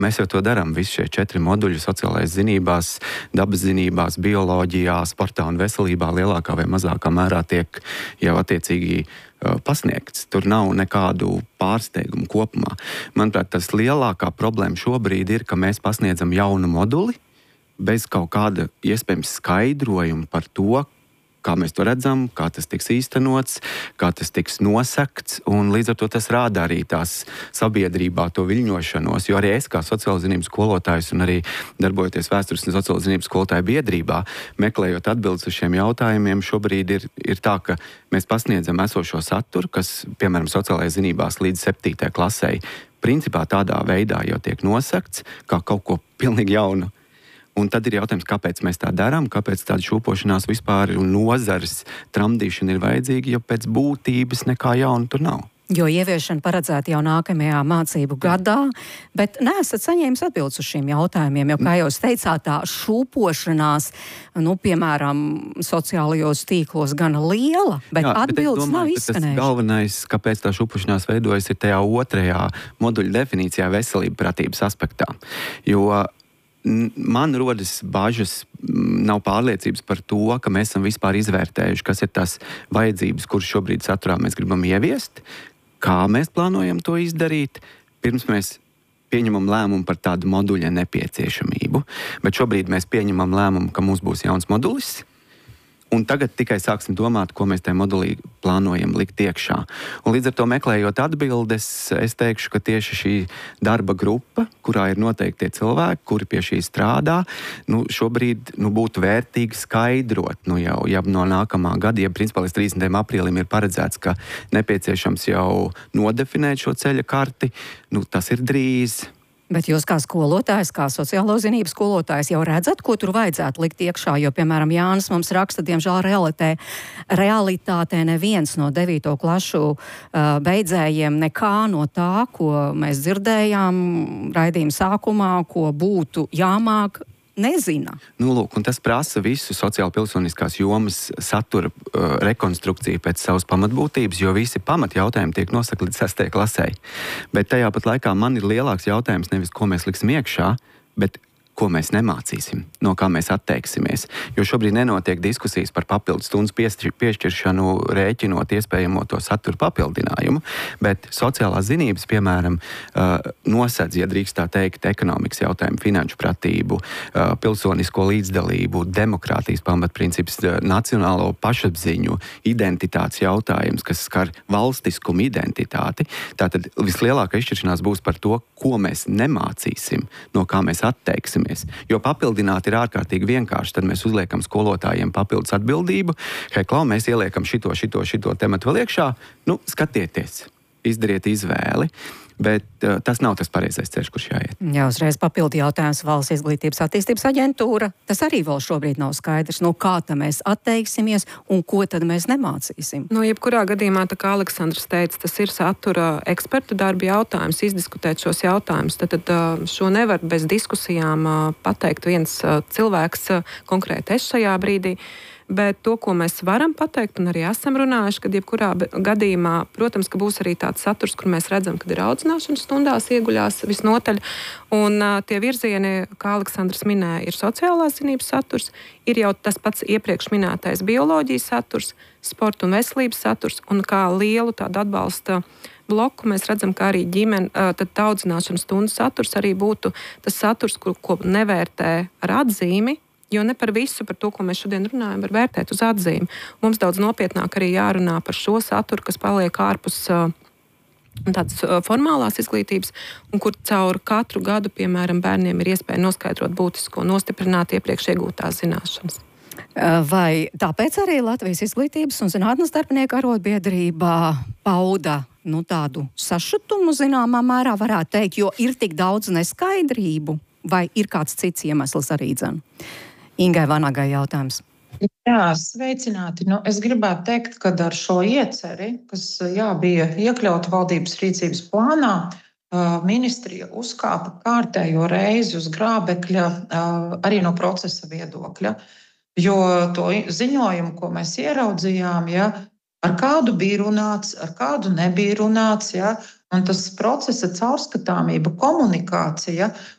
Mēs jau to darām. Visi šie 4 moduļi sociālais zinībās, dabas zinībās, bioloģijā, sportā un veselībā lielākā vai mazākā mērā tiek jau attiecīgi pasniegts. Tur nav nekādu pārsteigumu kopumā. Manuprāt, tas lielākā problēma šobrīd ir, ka mēs pasniedzam jaunu moduli bez kaut kāda iespējams skaidrojuma par to, kā mēs to redzam, kā tas tiks īstenots, kā tas tiks nosakts, un līdz ar to tas rāda arī tās sabiedrībā to viļņošanos, jo arī es kā sociālo zinību skolotājs un arī darbojoties vēstures un sociālo zinību skolotāju biedrībā, meklējot atbildes uz šiem jautājumiem, šobrīd ir tā, ka mēs pasniedzam esošo saturu, kas, piemēram, sociālajās zinībās līdz 7. klasei, principā tādā veidā jau tiek nosakts, kā kaut ko pilnīgi jaunu. Un tad ir jautājums, kāpēc mēs tā darām, kāpēc tāda šūpošanās vispār un nozares tramdīšana ir vajadzīga, jo pēc būtības nekā jauna tur nav. Jo ieviešana paredzēta jau nākamajā mācību gadā, bet neesat saņēmis atbildes uz šiem jautājumiem, jo, kā jūs teicāt, tā šūpošanās, piemēram, sociālajos tīklos gana liela, bet atbildes nav izskanējušas. Tas galvenais, kāpēc tā šūpošanās veidojas, ir tajā 2. moduļa definīcijā veselība pratības aspektā. Jo man rodas bažas, nav pārliecības par to, ka mēs esam vispār izvērtējuši, kas ir tās vajadzības, kuras šobrīd saturā mēs gribam ieviest, kā mēs plānojam to izdarīt, pirms mēs pieņemam lēmumu par tādu moduļa nepieciešamību. Bet šobrīd mēs pieņemam lēmumu, ka mums būs jauns modulis, un tagad tikai sāksim domāt, ko mēs tajā modulī plānojam likt iekšā. Un līdz ar to meklējot atbildes, es teikšu, ka tieši šī darba grupa, kurā ir noteikti tie cilvēki, kuri pie šī strādā, šobrīd būtu vērtīgi skaidrot, jau no nākamā gada, principā līdz 30. aprīlim ir paredzēts, ka nepieciešams jau nodefinēt šo ceļa karti, tas ir drīz. Bet jūs kā skolotājs, kā sociālo zinību skolotājs jau redzat, ko tur vajadzētu likt iekšā, jo, piemēram, Jānis mums raksta, diemžēl realitātē neviens no 9. klašu beidzējiem nekā no tā, ko mēs dzirdējām raidījuma sākumā, ko būtu jāmāk, nezina. Lūk, un tas prasa visu sociāli-pilsoniskās jomas satura rekonstrukciju pēc savas pamatbūtības, jo visi pamatjautājumi tiek nosakti līdz 6. klasei. Bet tajā pat laikā man ir lielāks jautājums nevis, ko mēs liksim iekšā, bet ko mēs nemācīsim, no kā mēs atteiksimies. Jo šobrīd nenotiek diskusijas par papildus stundas piešķiršanu, rēķinot iespējamo to satura papildinājumu, bet sociālās zinības, piemēram, nosedz, ja drīkst tā teikt, ekonomikas jautājumu, finanšu pratību, pilsonisko līdzdalību, demokrātijas pamatprincips, nacionālo pašapziņu, identitātes jautājums, kas skar valstiskumu identitāti. Tātad vislielākā izšķiršanās būs par to, ko mēs nemācīsim, no kā mēs atteiksimies. Jo papildināt ir ārkārtīgi vienkārši. Tad mēs uzliekam skolotājiem papildus atbildību. Hei, klau, mēs ieliekam šito tematu vēl iekšā. Skatieties, izdariet izvēli. Bet tas nav tas pareizais ceļš, kurš jāiet. Jā, uzreiz papildu jautājums Valsts izglītības attīstības aģentūra. Tas arī vēl šobrīd nav skaidrs. Kā tad mēs atteiksimies un ko tad mēs nemācīsim? Jebkurā gadījumā, tā kā Aleksandrs teica, tas ir satura ekspertu darba jautājums, izdiskutēt šos jautājumus. Tad šo nevar bez diskusijām pateikt viens cilvēks, konkrēti es šajā brīdī. Bet to, ko mēs varam pateikt, un arī esam runājuši, kad jebkurā gadījumā, protams, ka būs arī tāds saturs, kur mēs redzam, kad ir audzināšanas stundās ieguļās visnotaļ. Un tie virzieni, kā Aleksandrs minēja, ir sociālās zinības saturs, ir jau tas pats iepriekš minētais bioloģijas saturs, sporta un veselības saturs, un kā lielu tādu atbalsta bloku mēs redzam, ka arī tad audzināšanas stundu saturs arī būtu tas saturs, ko nevērtē ar atzīmi. Jo ne par visu, par to, ko mēs šodien runājam, var vērtēt uz atzīmi. Mums daudz nopietnāk arī jārunā par šo saturu, kas paliek ārpus tādas formālās izglītības, un kur caur katru gadu, piemēram, bērniem ir iespēja noskaidrot būtisko, nostiprināt iepriekš iegūtās zināšanas. Vai tāpēc arī Latvijas izglītības un zinātnes darbinieku arotbiedrībā pauda tādu sašutumu zināmā mērā, varētu teikt, jo ir tik daudz neskaidrību, vai ir kāds cits iemesls arī dzen? Ingai Vanagai jautājums. Jā, sveicināti. Es gribētu teikt, ka ar šo ieceri, kas bija iekļauta valdības rīcības plānā, ministrija uzkāpa kārtējo reizi uz grābekļa arī no procesa viedokļa. Jo to ziņojumu, ko mēs ieraudzījām, ar kādu bija runāts, ar kādu nebija runāts, Un tas procesa caurskatāmība, komunikācija